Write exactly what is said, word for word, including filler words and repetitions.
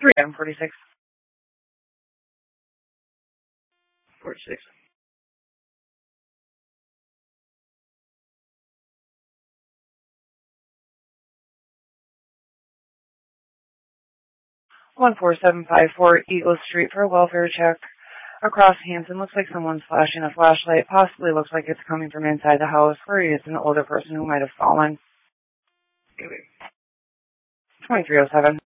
three M forty-six. forty-six. one four seven five four Eagle Street for a welfare check. Across Hanson, looks like someone's flashing a flashlight. Possibly looks like it's coming from inside the house. Worried it's an older person who might have fallen. Okay. twenty-three oh seven.